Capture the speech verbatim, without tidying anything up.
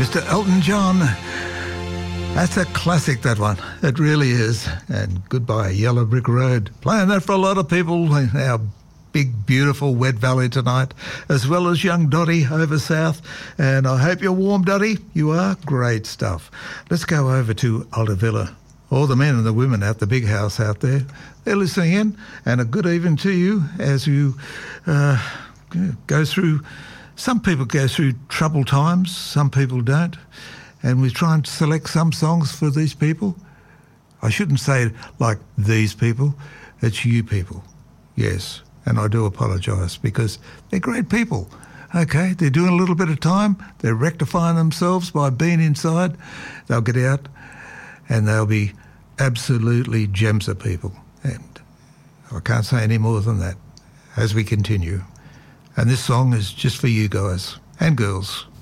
Mister Elton John. That's a classic, that one. It really is. And Goodbye Yellow Brick Road. Playing that for a lot of people in our big, beautiful Wet Valley tonight, as well as young Dottie over south. And I hope you're warm, Dottie. You are. Great stuff. Let's go over to Aldavilla. All the men and the women at the big house out there, they're listening in. And a good evening to you as you uh, go through... Some people go through troubled times, some people don't. And we try and select some songs for these people. I shouldn't say like these people, it's you people. Yes, and I do apologise because they're great people. Okay, they're doing a little bit of time, they're rectifying themselves by being inside. They'll get out and they'll be absolutely gems of people. And I can't say any more than that as we continue. And this song is just for you guys and girls.